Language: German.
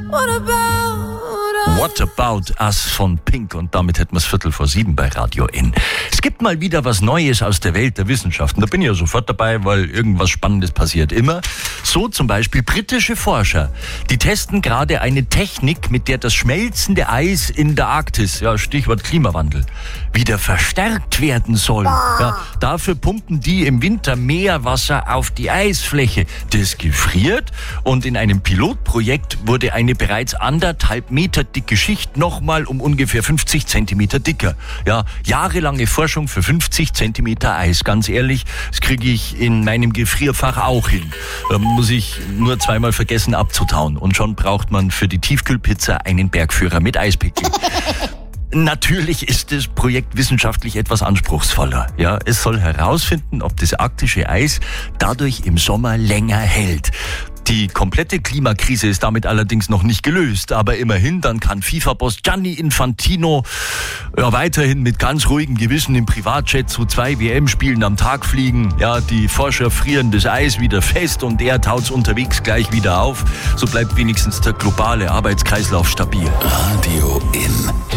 What About Us von Pink, und damit hätten wir es 6:45 bei Radio N. Es gibt mal wieder was Neues aus der Welt der Wissenschaften. Da bin ich ja sofort dabei, weil irgendwas Spannendes passiert immer. So zum Beispiel britische Forscher, die testen gerade eine Technik, mit der das schmelzende Eis in der Arktis, ja Stichwort Klimawandel, wieder verstärkt werden soll. Ja, dafür pumpen die im Winter Meerwasser auf die Eisfläche. Das gefriert, und in einem Pilotprojekt wurde eine bereits 1,5 Meter dicke Schicht nochmal um ungefähr 50 Zentimeter dicker. Ja, jahrelange Forschung für 50 Zentimeter Eis. Ganz ehrlich, das kriege ich in meinem Gefrierfach auch hin. Da muss ich nur zweimal vergessen abzutauen. Und schon braucht man für die Tiefkühlpizza einen Bergführer mit Eispickel. Natürlich ist das Projekt wissenschaftlich etwas anspruchsvoller. Ja, es soll herausfinden, ob das arktische Eis dadurch im Sommer länger hält. Die komplette Klimakrise ist damit allerdings noch nicht gelöst, aber immerhin, dann kann FIFA-Boss Gianni Infantino weiterhin mit ganz ruhigem Gewissen im Privatjet zu 2 WM-Spielen am Tag fliegen. Ja, die Forscher frieren das Eis wieder fest und er taut's unterwegs gleich wieder auf. So bleibt wenigstens der globale Arbeitskreislauf stabil. Radio N.